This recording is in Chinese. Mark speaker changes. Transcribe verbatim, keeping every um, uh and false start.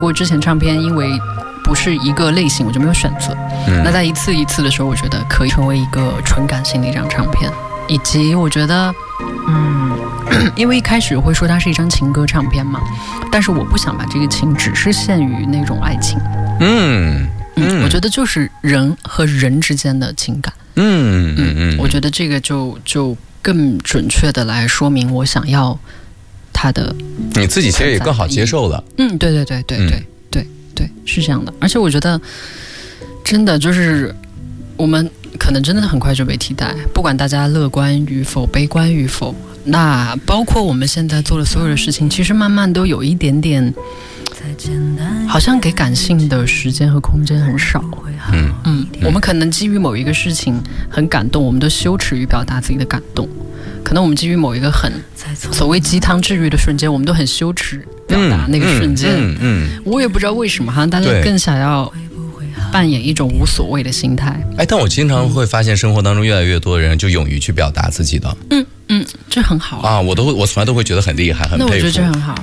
Speaker 1: 我之前唱片因为不是一个类型，我就没有选择。嗯、那在一次一次的时候，我觉得可以成为一个纯感性的一张唱片，以及我觉得，嗯，因为一开始会说它是一张情歌唱片嘛，但是我不想把这个情只是限于那种爱情。嗯嗯，我觉得就是人和人之间的情感。嗯嗯嗯，我觉得这个就就更准确的来说明我想要它的。
Speaker 2: 你自己其实也更好接受了。
Speaker 1: 嗯，对对对对对、嗯、对对，是这样的。而且我觉得，真的就是我们可能真的很快就被替代，不管大家乐观与否、悲观与否。那包括我们现在做的所有的事情，其实慢慢都有一点点，好像给感性的时间和空间很少。嗯嗯，我们可能基于某一个事情很感动，我们都羞耻于表达自己的感动。可能我们基于某一个很所谓鸡汤治愈的瞬间，我们都很羞耻表达那个瞬间。嗯 嗯, 嗯, 嗯，我也不知道为什么，好像大家更想要扮演一种无所谓的心态。
Speaker 2: 哎，但我经常会发现生活当中越来越多的人就勇于去表达自己的。
Speaker 1: 嗯嗯，这很好 啊,
Speaker 2: 啊！我都我从来都会觉得很厉害，很佩服。
Speaker 1: 那我觉得这很好。